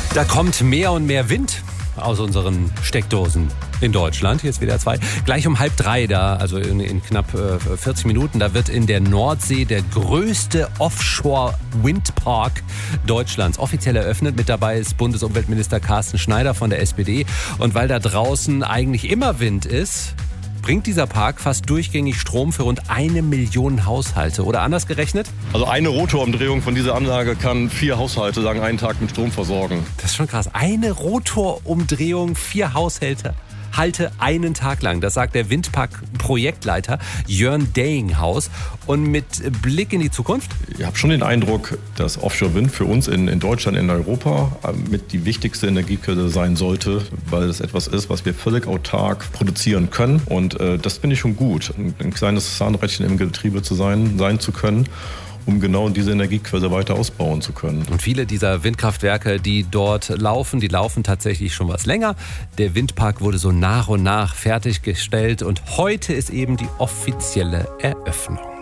Da kommt mehr und mehr Wind aus unseren Steckdosen in Deutschland. Hier ist WDR 2. Gleich um 2:30 da, also in knapp 40 Minuten, da wird in der Nordsee der größte Offshore-Windpark Deutschlands offiziell eröffnet. Mit dabei ist Bundesumweltminister Carsten Schneider von der SPD. Und weil da draußen eigentlich immer Wind ist, bringt dieser Park fast durchgängig Strom für rund 1 Million Haushalte. Oder anders gerechnet? Also eine Rotorumdrehung von dieser Anlage kann 4 Haushalte einen Tag mit Strom versorgen. Das ist schon krass. Eine Rotorumdrehung, 4 Haushalte einen Tag lang. Das sagt der Windpark-Projektleiter Jörn Dayinghaus. Und mit Blick in die Zukunft? Ich habe schon den Eindruck, dass Offshore-Wind für uns in Deutschland, in Europa mit die wichtigste Energiequelle sein sollte, weil es etwas ist, was wir völlig autark produzieren können. Und das finde ich schon gut, ein kleines Zahnrädchen im Getriebe sein zu können, um genau diese Energiequelle weiter ausbauen zu können. Und viele dieser Windkraftwerke, die dort laufen, die laufen tatsächlich schon was länger. Der Windpark wurde so nach und nach fertiggestellt und heute ist eben die offizielle Eröffnung.